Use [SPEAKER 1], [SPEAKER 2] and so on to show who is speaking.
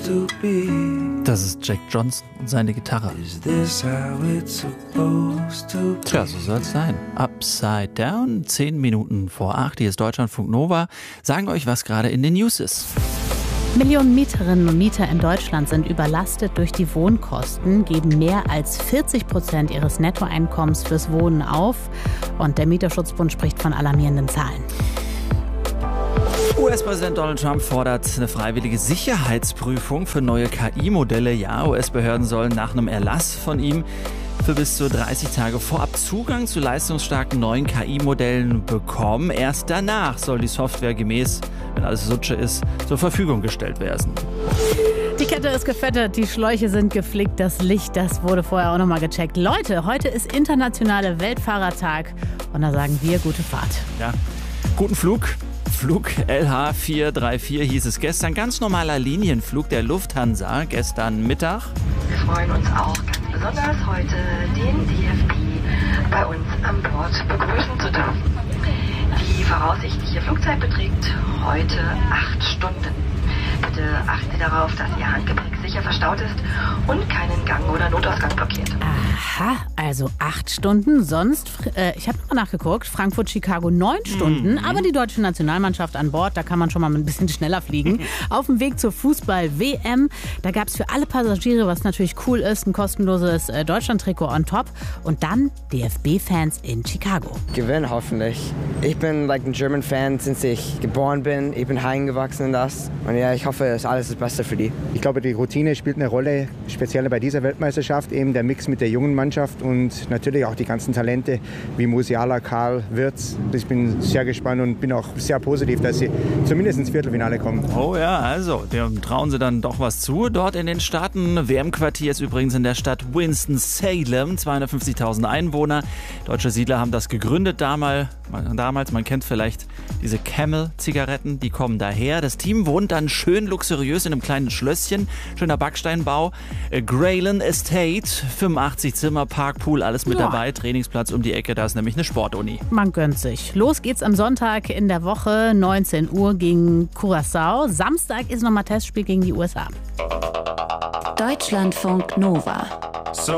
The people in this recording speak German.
[SPEAKER 1] Das ist Jack Johnson und seine Gitarre. Tja, so soll es sein. Upside Down, 10 Minuten vor 8. Hier ist Deutschlandfunk Nova. Sagen euch, was gerade in den News ist.
[SPEAKER 2] Millionen Mieterinnen und Mieter in Deutschland sind überlastet durch die Wohnkosten, geben mehr als 40% ihres Nettoeinkommens fürs Wohnen auf. Und der Mieterschutzbund spricht von alarmierenden Zahlen.
[SPEAKER 1] US-Präsident Donald Trump fordert eine freiwillige Sicherheitsprüfung für neue KI-Modelle. Ja, US-Behörden sollen nach einem Erlass von ihm für bis zu 30 Tage vorab Zugang zu leistungsstarken neuen KI-Modellen bekommen. Erst danach soll die Software gemäß, wenn alles Sutsche ist, zur Verfügung gestellt werden.
[SPEAKER 2] Die Kette ist gefettet, die Schläuche sind geflickt, das Licht, das wurde vorher auch nochmal gecheckt. Leute, heute ist internationaler Weltfahrertag und da sagen wir gute Fahrt.
[SPEAKER 1] Ja, guten Flug. Flug LH434 hieß es gestern. Ganz normaler Linienflug der Lufthansa gestern Mittag.
[SPEAKER 3] Wir freuen uns auch ganz besonders heute, den DFB bei uns an Bord begrüßen zu dürfen. Die voraussichtliche Flugzeit beträgt heute 8 Stunden. Bitte achten Sie darauf, dass Ihr Handgepäck sicher verstaut ist und keinen Gang oder Notausgang blockiert.
[SPEAKER 2] Aha, also 8 Stunden. Sonst, ich habe noch nachgeguckt, Frankfurt, Chicago 9 Stunden. Aber die deutsche Nationalmannschaft an Bord, da kann man schon mal ein bisschen schneller fliegen. Auf dem Weg zur Fußball-WM, da gab es für alle Passagiere, was natürlich cool ist, ein kostenloses Deutschland-Trikot on top. Und dann DFB-Fans in Chicago.
[SPEAKER 4] Gewinnen hoffentlich. Ich bin ein German-Fan, seit ich geboren bin. Ich bin reingewachsen in das. Und ja, ich hoffe, das ist alles das Beste für die.
[SPEAKER 5] Ich glaube, die Routine spielt eine Rolle, speziell bei dieser Weltmeisterschaft. Eben der Mix mit der jungen Mannschaft und natürlich auch die ganzen Talente wie Musiala, Karl, Wirtz. Ich bin sehr gespannt und bin auch sehr positiv, dass sie zumindest ins Viertelfinale kommen.
[SPEAKER 1] Oh ja, also, dem trauen sie dann doch was zu. Dort in den Staaten, WM-Quartier ist übrigens in der Stadt Winston-Salem, 250.000 Einwohner. Deutsche Siedler haben das gegründet damals. Man kennt vielleicht diese Camel-Zigaretten, die kommen daher. Das Team wohnt dann schön luxuriös in einem kleinen Schlösschen, schöner Backsteinbau. Grayland Estate, 85 Zimmer, Parkpool, alles mit dabei. Trainingsplatz um die Ecke, da ist nämlich eine Sportuni.
[SPEAKER 2] Man gönnt sich. Los geht's am Sonntag in der Woche, 19 Uhr gegen Curaçao. Samstag ist nochmal Testspiel gegen die USA.
[SPEAKER 6] Deutschlandfunk Nova.